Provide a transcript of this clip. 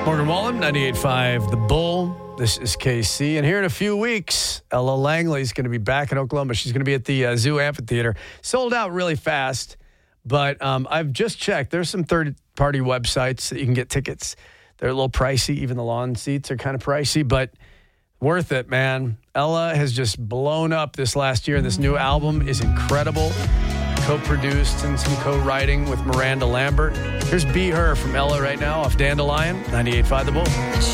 Morgan Wallen, 98.5 The Bull. This is KC. And here in a few weeks, Ella Langley is going to be back in Oklahoma. She's going to be at the Zoo Amphitheater. Sold out really fast, but I've just checked. There's some third-party websites that you can get tickets. They're a little pricey. Even the lawn seats are kind of pricey, but worth it, man. Ella has just blown up this last year, and this new album is incredible. Co-produced and some co-writing with Miranda Lambert. Here's Be Her from Ella right now off Dandelion, 98.5 The Bull.